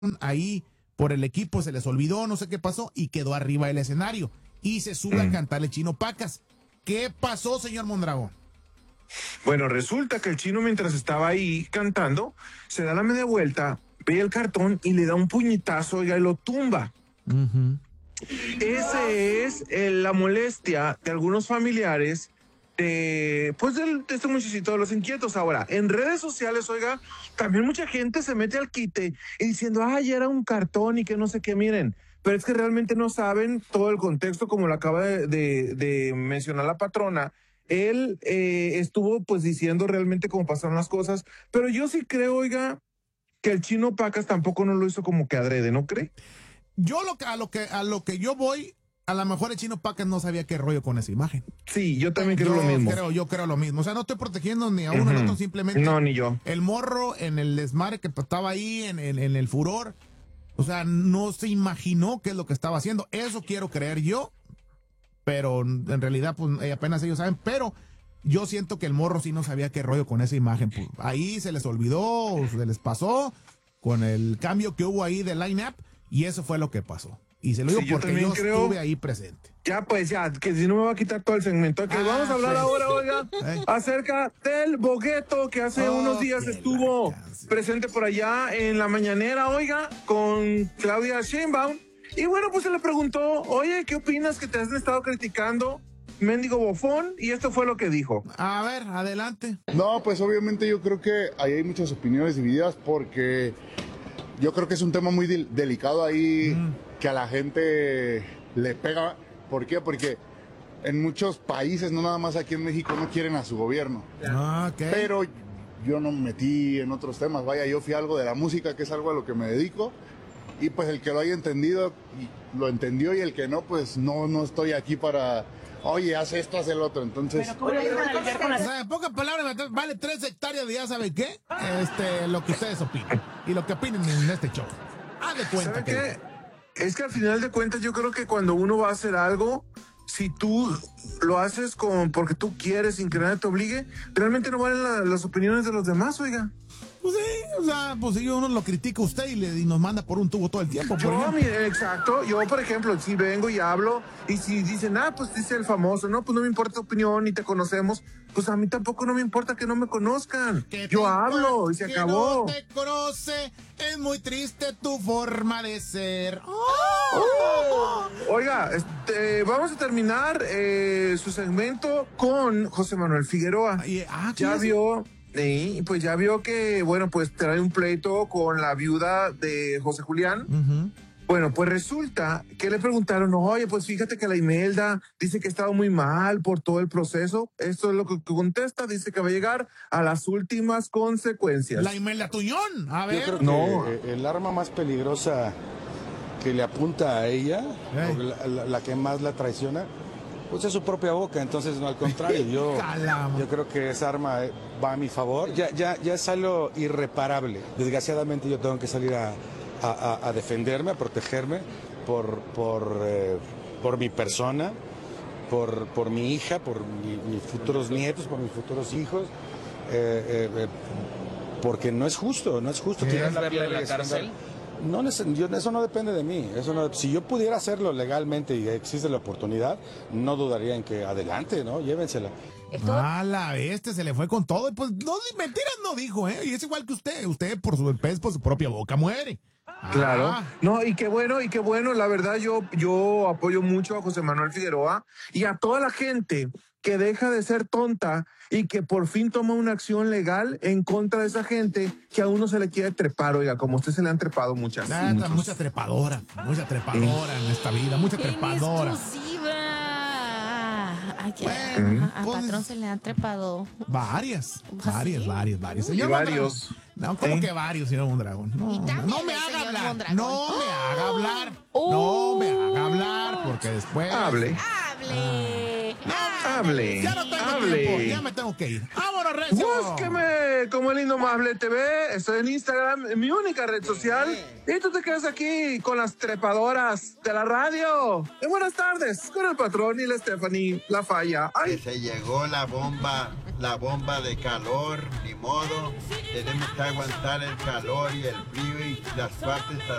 ahí por el equipo, se les olvidó, no sé qué pasó, y quedó arriba del escenario. Y se sube a cantar el Chino Pacas. ¿Qué pasó, señor Mondragón? Bueno, resulta que el Chino, mientras estaba ahí cantando, se da la media vuelta, ve el cartón y le da un puñetazo, oiga, y lo tumba. Ese es la molestia de algunos familiares de este muchachito de los inquietos. Ahora, en redes sociales, oiga, también mucha gente se mete al quite y diciendo, ay, era un cartón y que no sé qué, miren. Pero es que realmente no saben todo el contexto, como lo acaba de mencionar la patrona. Él estuvo pues diciendo realmente cómo pasaron las cosas, pero yo sí creo, oiga, que el Chino Pacas tampoco no lo hizo como que adrede, ¿no cree? Yo a lo que yo voy, a lo mejor el Chino Pacas no sabía qué rollo con esa imagen. Sí, yo también creo lo mismo. Yo creo lo mismo. O sea, no estoy protegiendo ni a uno ni a otro, simplemente. No, ni yo. El morro en el desmadre que estaba ahí, en el furor. O sea, no se imaginó qué es lo que estaba haciendo. Eso quiero creer yo. Pero en realidad, pues apenas ellos saben. Pero yo siento que el morro sí no sabía qué rollo con esa imagen. Pues, ahí se les olvidó, se les pasó con el cambio que hubo ahí de line-up. Y eso fue lo que pasó. Y se lo digo porque yo estuve ahí presente. Ya, pues ya, que si no me va a quitar todo el segmento. Que vamos a hablar ahora, oiga, acerca del Bogueto, que hace unos días estuvo presente por allá en la mañanera, oiga, con Claudia Sheinbaum. Y bueno, pues se le preguntó, oye, ¿qué opinas que te has estado criticando, mendigo bofón? Y esto fue lo que dijo. A ver, adelante. No, pues obviamente yo creo que ahí hay muchas opiniones divididas porque yo creo que es un tema muy delicado ahí que a la gente le pega. ¿Por qué? Porque en muchos países, no nada más aquí en México, no quieren a su gobierno. Okay. Pero yo no me metí en otros temas. Vaya, yo fui algo de la música, que es algo a lo que me dedico. Y pues el que lo haya entendido, lo entendió, y el que no, pues no estoy aquí para, oye, haz esto, haz el otro. Entonces, o sea, en pocas palabras, vale 3 hectáreas de ya sabe qué, lo que ustedes opinan y lo que opinen en este show. Haz de cuenta. ¿Sabe qué? Es que al final de cuentas yo creo que cuando uno va a hacer algo, si tú lo haces porque tú quieres, sin que nadie te obligue, realmente no valen las opiniones de los demás, oiga. Pues sí, o sea, pues si uno lo critica a usted y nos manda por un tubo todo el tiempo. Mire, exacto, yo por ejemplo, si vengo y hablo, y si dicen, pues dice el famoso, no, pues no me importa tu opinión, ni te conocemos, pues a mí tampoco no me importa que no me conozcan. Yo hablo y se acabó. No te conoce, es muy triste tu forma de ser. Oiga, vamos a terminar su segmento con José Manuel Figueroa. Ya vio... Sí, pues ya vio que, bueno, pues trae un pleito con la viuda de José Julián. Bueno, pues resulta que le preguntaron, oye, pues fíjate que la Imelda dice que ha estado muy mal por todo el proceso. Esto es lo que contesta, dice que va a llegar a las últimas consecuencias. La Imelda Tuñón, a ver. Yo creo que el arma más peligrosa que le apunta a ella, la que más la traiciona, pues es su propia boca. Entonces, no, al contrario, yo creo que esa arma va a mi favor. Ya es algo irreparable. Desgraciadamente yo tengo que salir a defenderme, a protegerme por mi persona, por mi hija, por mis futuros nietos, por mis futuros hijos, porque no es justo. ¿Quieres verla en la cárcel? No, eso no depende de mí. Si yo pudiera hacerlo legalmente y existe la oportunidad, no dudaría en que adelante, ¿no? Llévensela. La bestia se le fue con todo. Y pues no, mentiras no dijo, ¿eh? Y es igual que usted. Usted por su propia boca muere. Claro. No, y qué bueno. La verdad, yo apoyo mucho a José Manuel Figueroa y a toda la gente que deja de ser tonta y que por fin toma una acción legal en contra de esa gente que a uno se le quiere trepar, oiga, como a usted se le han trepado muchas. Mucha trepadora en esta vida, mucha trepadora. A patrón se le han trepado. Varias. Y varios. No, ¿cómo que varios, señor Mondragón? No me haga hablar. No me haga hablar, porque después... Hable. Ya no tengo tiempo, ya me tengo que ir. ¡Vámonos! ¡Vámonos, Recio! Búsqueme como El Indomable TV. Estoy en Instagram, en mi única red social. Y tú te quedas aquí con las trepadoras de la radio. Y buenas tardes con el patrón y la Stephanie, la falla. Que se llegó la bomba de calor, ni modo. Tenemos que aguantar el calor y el frío y las partes